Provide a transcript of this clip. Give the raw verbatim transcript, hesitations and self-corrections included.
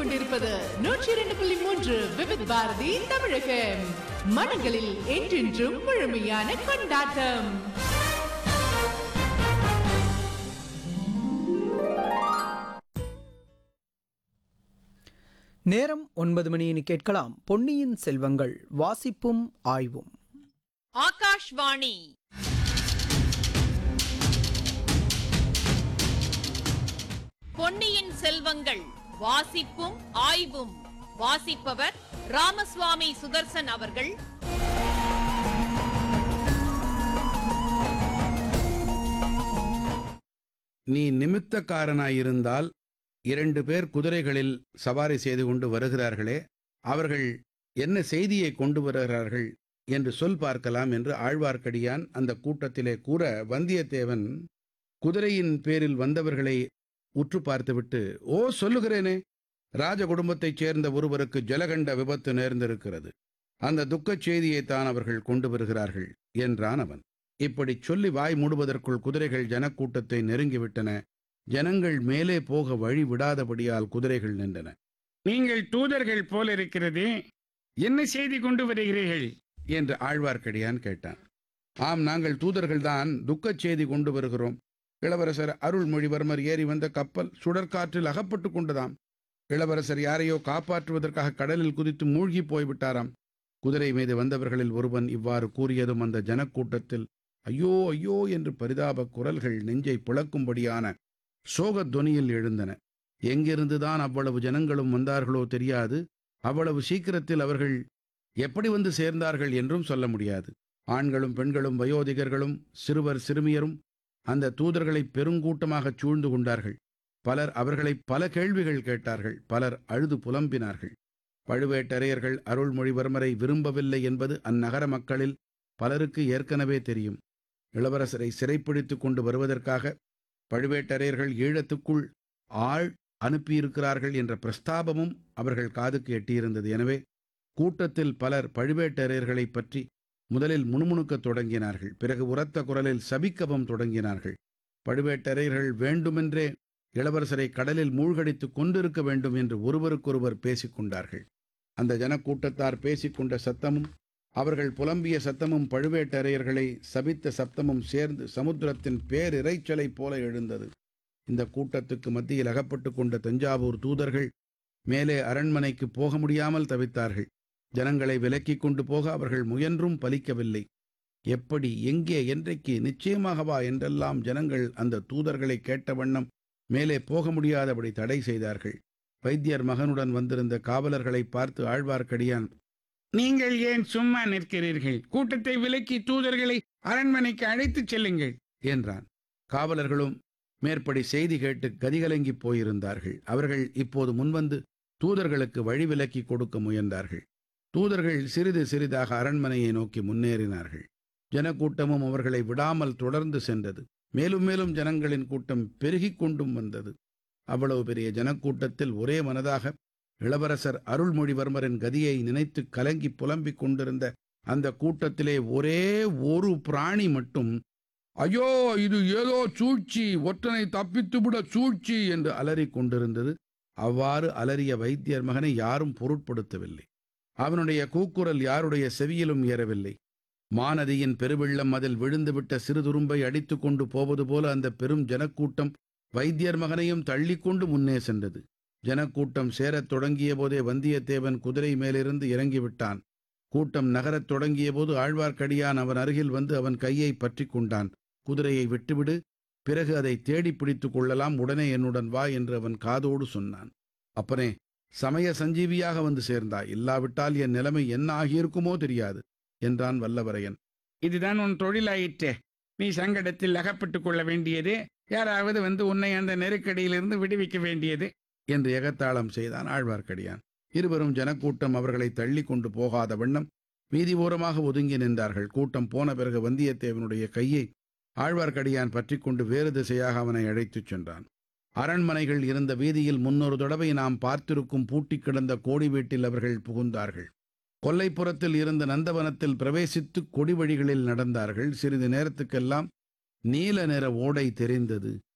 கொண்டிருப்பது நூற்றி இரண்டு புள்ளி மூன்று விவித் பாரதி தமிழகம். மனங்களில் என்றென்றும் முழுமையான கொண்டாட்டம். நேரம் ஒன்பது மணின்னு கேட்கலாம். பொன்னியின் செல்வங்கள் வாசிப்பும் ஆய்வும். ஆகாஷ்வாணி பொன்னியின் செல்வங்கள் வாசிப்பும் ஆய்வும். வாசிப்பவர் ராமசுவாமி சுதர்சன் அவர்கள். நீ நிமித்தக்காரனாயிருந்தால் இரண்டு பேர் குதிரைகளில் சவாரி செய்து கொண்டு வருகிறார்களே, அவர்கள் என்ன செய்தியை கொண்டு வருகிறார்கள் என்று சொல் பார்க்கலாம் என்று ஆழ்வார்க்கடியான் அந்த கூட்டத்திலே கூற, வந்தியத்தேவன் குதிரையின் பேரில் வந்தவர்களை உற்று பார்த்துவிட்டு, ஓ சொல்லுகிறேனே, ராஜ குடும்பத்தைச் சேர்ந்த ஒருவருக்கு ஜலகண்ட விபத்து நேர்ந்திருக்கிறது. அந்த துக்கச் செய்தியைத்தான் அவர்கள் கொண்டு வருகிறார்கள் என்றான் அவன். இப்படி சொல்லி வாய் மூடுவதற்குள் குதிரைகள் ஜனக்கூட்டத்தை நெருங்கிவிட்டன. ஜனங்கள் மேலே போக வழி விடாதபடியால் குதிரைகள் நின்றன. நீங்கள் தூதர்கள் போல இருக்கிறதே, என்ன செய்தி கொண்டு வருகிறீர்கள் என்று ஆழ்வார்க்கடியான் கேட்டான். ஆம், நாங்கள் தூதர்கள்தான், துக்கச் செய்தி கொண்டு வருகிறோம். இளவரசர் அருள்மொழிவர்மர் ஏறி வந்த கப்பல் சுடற்காற்றில் அகப்பட்டு கொண்டதாம். இளவரசர் யாரையோ காப்பாற்றுவதற்காக கடலில் குதித்து மூழ்கி போய்விட்டாராம். குதிரை மீது வந்தவர்களில் ஒருவன் இவ்வாறு கூறியதும் அந்த ஜனக்கூட்டத்தில் ஐயோ ஐயோ என்று பரிதாப குரல்கள் நெஞ்சை பிளக்கும்படியான சோகத்வனியில் எழுந்தன. எங்கிருந்துதான் அவ்வளவு ஜனங்களும் வந்தார்களோ தெரியாது. அவ்வளவு சீக்கிரத்தில் அவர்கள் எப்படி வந்து சேர்ந்தார்கள் என்றும் சொல்ல முடியாது. ஆண்களும் பெண்களும் வயோதிகர்களும் சிறுவர் சிறுமியரும் அந்த தூதர்களை பெருங்கூட்டமாகச் சூழ்ந்து கொண்டார்கள். பலர் அவர்களை பல கேள்விகள் கேட்டார்கள். பலர் அழுது புலம்பினார்கள். பழுவேட்டரையர்கள் அருள்மொழிவர்மரை விரும்பவில்லை என்பது அந்நகர மக்களில் பலருக்கு ஏற்கனவே தெரியும். இளவரசரை சிறைப்பிடித்து கொண்டு வருவதற்காக பழுவேட்டரையர்கள் ஈழத்துக்குள் ஆள் அனுப்பியிருக்கிறார்கள் என்ற பிரஸ்தாபமும் அவர்கள் காதுக்கு எட்டியிருந்தது. எனவே கூட்டத்தில் பலர் பழுவேட்டரையர்களை பற்றி முதலில் முணுமுணுக்கத் தொடங்கினார்கள். பிறகு உரத்த குரலில் சபிக்கவும் தொடங்கினார்கள். பழுவேட்டரையர்கள் வேண்டுமென்றே இளவரசரை கடலில் மூழ்கடித்து கொண்டிருக்க வேண்டும் என்று ஒருவருக்கொருவர் பேசிக்கொண்டார்கள். அந்த ஜனக்கூட்டத்தார் பேசிக்கொண்ட சத்தமும் அவர்கள் புலம்பிய சத்தமும் பழுவேட்டரையர்களை சபித்த சப்தமும் சேர்ந்து சமுத்திரத்தின் பேரிரைச்சலைப் போல எழுந்தது. இந்த கூட்டத்துக்கு மத்தியில் அகப்பட்டு கொண்ட தஞ்சாவூர் தூதர்கள் மேலே அரண்மனைக்கு போக முடியாமல் தவித்தார்கள். ஜனங்களை விலக்கிக் கொண்டு போக அவர்கள் முயன்றும் பலிக்கவில்லை. எப்படி, எங்கே, என்றைக்கு, நிச்சயமாகவா என்றெல்லாம் ஜனங்கள் அந்த தூதர்களை கேட்ட வண்ணம் மேலே போக முடியாதபடி தடை செய்தார்கள். வைத்தியர் மகனுடன் வந்திருந்த காவலர்களை பார்த்து ஆழ்வார்க்கடியான், நீங்கள் ஏன் சும்மா நிற்கிறீர்கள்? கூட்டத்தை விலக்கி தூதர்களை அரண்மனைக்கு அழைத்துச் செல்லுங்கள் என்றான். காவலர்களும் மேற்படி செய்தி கேட்டு கதிகலங்கி போயிருந்தார்கள். அவர்கள் இப்போது முன்வந்து தூதர்களுக்கு வழி விலக்கி கொடுக்க முயன்றார்கள். தூதர்கள் சிறிது சிறிதாக அரண்மனையை நோக்கி முன்னேறினார்கள். ஜனக்கூட்டமும் அவர்களை விடாமல் தொடர்ந்து சென்றது. மேலும் மேலும் ஜனங்களின் கூட்டம் பெருகிக் கொண்டும் வந்தது. அவ்வளவு பெரிய ஜனக்கூட்டத்தில் ஒரே மனதாக இளவரசர் அருள்மொழிவர்மரின் கதியை நினைத்து கலங்கி புலம்பிக் கொண்டிருந்த அந்த கூட்டத்திலே ஒரே ஒரு பிராணி மட்டும் ஐயோ, இது ஏதோ சூழ்ச்சி, ஒற்றனை தப்பித்துவிட சூழ்ச்சி என்று அலறிக் கொண்டிருந்தது. அவ்வாறு அலறிய வைத்தியர் மகனை யாரும் பொருட்படுத்தவில்லை. அவனுடைய கூக்குரல் யாருடைய செவியிலும் ஏறவில்லை. மாநதியின் பெருவெள்ளம் அதில் விழுந்துவிட்ட சிறு துரும்பை அடித்து கொண்டு போவது போல அந்த பெரும் ஜனக்கூட்டம் வைத்தியர் மகனையும் தள்ளிக்கொண்டு முன்னே சென்றது. ஜனக்கூட்டம் சேரத் தொடங்கிய போதே வந்தியத்தேவன் குதிரை மேலிருந்து இறங்கிவிட்டான். கூட்டம் நகரத் தொடங்கிய போது ஆழ்வார்க்கடியான் அவன் அருகில் வந்து அவன் கையை பற்றி கொண்டான். குதிரையை விட்டுவிடு, பிறகு அதை தேடி பிடித்து கொள்ளலாம், உடனே என்னுடன் வா என்று அவன் காதோடு சொன்னான். அப்பனே, சமய சஞ்சீவியாக வந்து சேர்ந்தாய், இல்லாவிட்டால் என் நிலைமை என்ன ஆகியிருக்குமோ தெரியாது என்றான் வல்லவரையன். இதுதான் உன் தொழிலாயிற்றே. நீ சங்கடத்தில் அகப்பட்டுக் கொள்ள வேண்டியது, யாராவது வந்து உன்னை அந்த நெருக்கடியிலிருந்து விடுவிக்க வேண்டியது என்று எகத்தாளம் செய்தான் ஆழ்வார்க்கடியான். இருவரும் ஜனக்கூட்டம் அவர்களை தள்ளி கொண்டு போகாத வண்ணம் வீதி ஓரமாக ஒதுங்கி நின்றார்கள். கூட்டம் போன பிறகு வந்தியத்தேவனுடைய கையை ஆழ்வார்க்கடியான் பற்றி கொண்டு வேறு திசையாக அவனை அழைத்துச் சென்றான். அரண்மனைகள் இருந்த வீதியில் முன்னொரு தடவை நாம் பார்த்திருக்கும் பூட்டி கிடந்த கோடி வீட்டில் அவர்கள் புகுந்தார்கள். கொல்லைப்புறத்தில் இருந்த நந்தவனத்தில் பிரவேசித்து கொடி வழிகளில் நடந்தார்கள். சிறிது நேரத்துக்கெல்லாம் நீல நிற ஓடை தெரிந்தது.